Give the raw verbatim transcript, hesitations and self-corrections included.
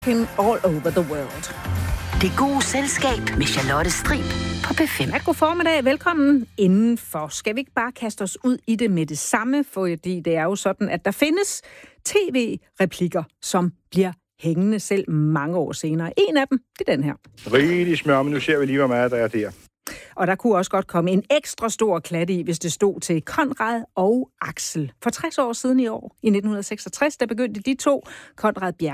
him all over the world. Det gode selskab med Charlotte Strib på P fem. Ja, god formiddag. Velkommen indenfor. Skal vi ikke bare kaste os ud i det med det samme? Fordi det er jo sådan, at der findes tv-replikker, som bliver hængende selv mange år senere. En af dem, det er den her. Rigtig smør, men nu ser vi lige, hvor meget der er der. Og der kunne også godt komme en ekstra stor klat i, hvis det stod til Conrad og Axel. For tres år siden i år, i nitten seksogtres, der begyndte de to, Conrad Bjerre